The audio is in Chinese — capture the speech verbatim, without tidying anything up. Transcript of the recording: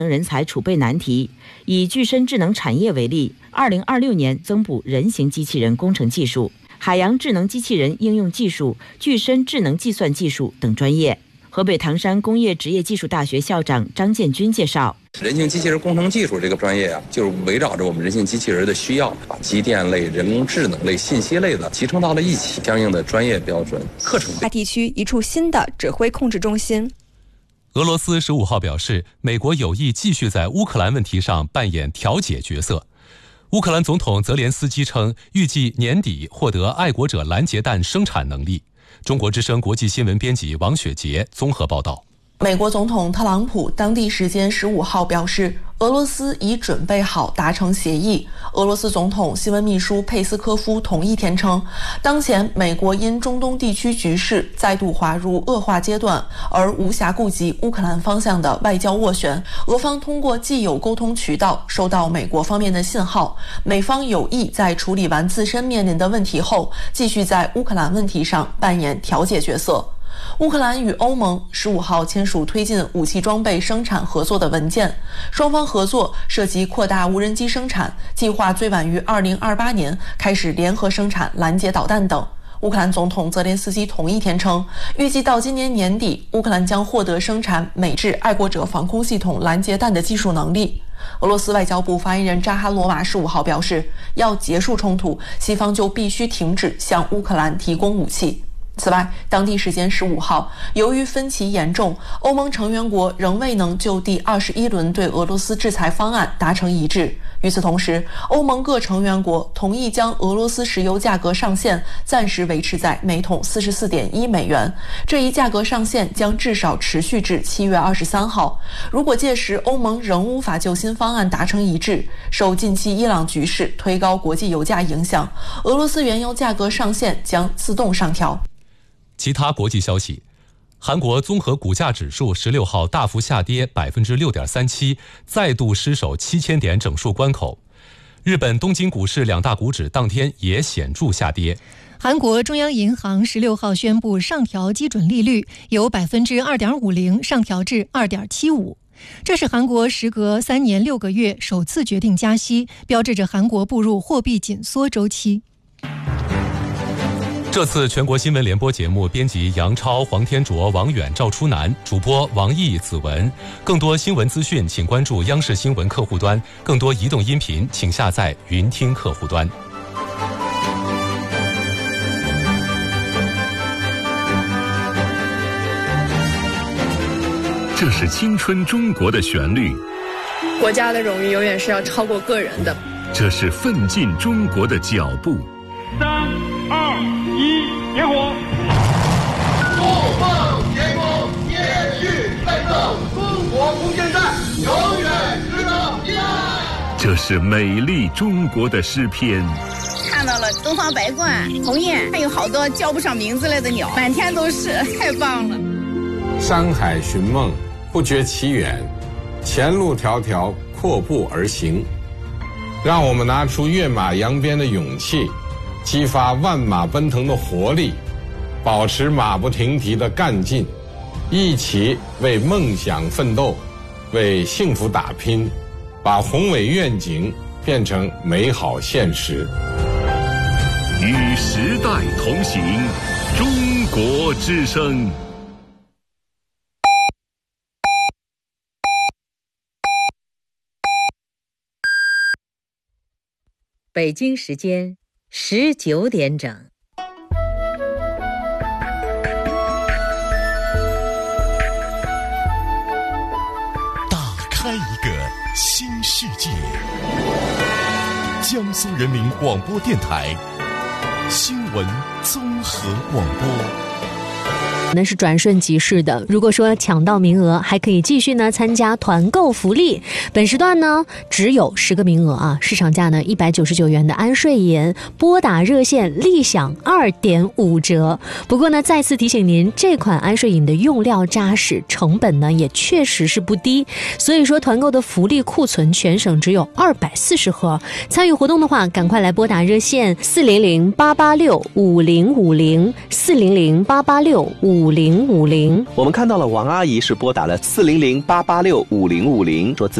人才储备难题。以具身智能产业为例，二零二六年增补人形机器人工程技术、海洋智能机器人应用技术、具身智能计算技术等专业。河北唐山工业职业技术大学校长张建军介绍， 人形机器人工程技术这个专业啊，就是围绕着我们人形机器人的需要，把机电类、人工智能类、信息类的集成到了一起，相应的专业标准课程。 该地区一处新的指挥控制中心。 俄罗斯十五号表示，美国有意继续在乌克兰问题上扮演调解角色。乌克兰总统泽连斯基称，预计年底获得爱国者拦截弹生产能力。中国之声国际新闻编辑王雪杰综合报道。 美国总统特朗普当地时间十五号表示，俄罗斯已准备好达成协议。俄罗斯总统新闻秘书佩斯科夫同一天称，当前美国因中东地区局势再度滑入恶化阶段，而无暇顾及乌克兰方向的外交斡旋。俄方通过既有沟通渠道收到美国方面的信号，美方有意在处理完自身面临的问题后，继续在乌克兰问题上扮演调解角色。乌克兰与欧盟十五号签署推进武器装备生产合作的文件，双方合作涉及扩大无人机生产，计划最晚于二零二八年开始联合生产拦截导弹等。乌克兰总统泽连斯基同一天称，预计到今年年底，乌克兰将获得生产美制爱国者防空系统拦截弹的技术能力。俄罗斯外交部发言人扎哈罗娃十五号表示，要结束冲突，西方就必须停止向乌克兰提供武器。此外，当地时间十五号，由于分歧严重，欧盟成员国仍未能就第二十一轮对俄罗斯制裁方案达成一致。与此同时，欧盟各成员国同意将俄罗斯石油价格上限暂时维持在每桶四十四点一美元，这一价格上限将至少持续至七月二十三号。如果届时欧盟仍无法就新方案达成一致，受近期伊朗局势推高国际油价影响，俄罗斯原油价格上限将自动上调。 其他国际消息，韩国综合股价指数十六号大幅下跌百分之六点三七，再度失守七千点整数关口。日本东京股市两大股指当天也显著下跌。 韩国中央银行十六号宣布上调基准利率，由百分之二点五零上调至二点七五。这是韩国时隔三年六个月首次决定加息，标志着韩国步入货币紧缩周期。 这次全国新闻联播节目编辑杨超、黄天卓、王远、赵初南，主播王毅、子文。更多新闻资讯请关注央视新闻客户端，更多移动音频请下载云听客户端。 这是青春中国的旋律， 国家的荣誉永远是要超过个人的。 这是奋进中国的脚步。 三二一，点火！ 怒放天空，延续奋斗，中国空间站永远值得依赖。 这是美丽中国的诗篇。 看到了东方白鹳、鸿雁，还有好多叫不上名字来的鸟，满天都是，太棒了。 山海寻梦，不觉其远，前路迢迢，阔步而行。让我们拿出跃马扬鞭的勇气，激发万马奔腾的活力，保持马不停蹄的干劲，一起为梦想奋斗，为幸福打拼，把宏伟愿景变成美好现实。 与时代同行，中国之声。 北京时间十九点整。 打开一个新世界。江苏人民广播电台新闻综合广播。 那是转瞬即逝的。如果说抢到名额，还可以继续呢参加团购福利。本时段呢只有十个名额啊，市场价呢一百九十九元的安睡饮，拨打热线立享二点五折。不过呢，再次提醒您，这款安睡饮的用料扎实，成本呢也确实是不低。所以说团购的福利库存全省只有二百四十盒。参与活动的话，赶快来拨打热线四零零八八六五零五零四零零八八六五。 五零五零。 我们看到了王阿姨是拨打了四零零八八六五零五零，说自己